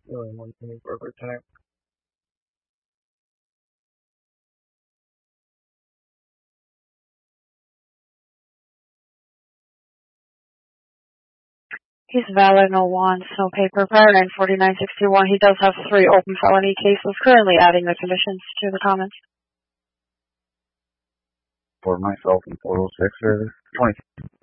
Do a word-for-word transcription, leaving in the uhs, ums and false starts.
Doing one thing broker tonight. He's valid, no wants, no paper. Paragraph forty-nine sixty-one. He does have three open felony cases. Currently adding the conditions to the comments. For myself and four oh six service. twenty.